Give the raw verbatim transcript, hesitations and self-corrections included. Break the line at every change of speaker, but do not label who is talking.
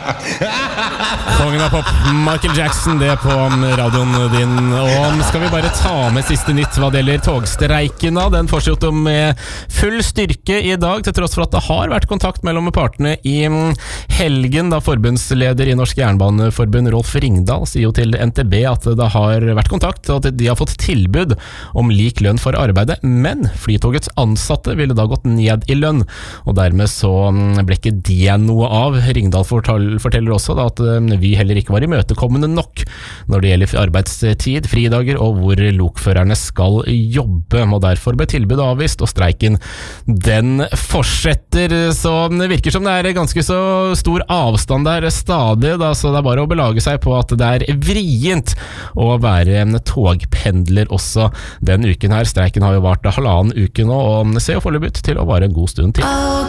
Kongen av pop, Michael Jackson, det på radioen din. Og skal vi bare ta med siste nytt hva det gjelder togstreiken da? Den fortsetter med full styrke i dag, til tross for at det har vært kontakt mellom partene i helgen, da forbundsleder i Norsk Jernbaneforbund, Rolf Ringdal, sier jo til N T B at det har vært kontakt, og at de har fått tilbud om lik lønn for arbeidet, men Flytogets ansatte ville da gått ned i lønn, og dermed så ble ikke det noe av. Ringdal forteller også da at vi heller ikke var imøtekommende nok når det gjelder arbeidstid, fridager og hvor lokførerne skal jobbe, og derfor ble tilbudet avvist, og streiken den fortsetter. Så det virker som det er ganske så stor avstand der stadig, da, så det er bare å belage seg på at det er vrient å være en togpendler også den uken her. Streiken har jo vart halvannen uke nå, og ser jo foreløpig ut til å vare en god stund til.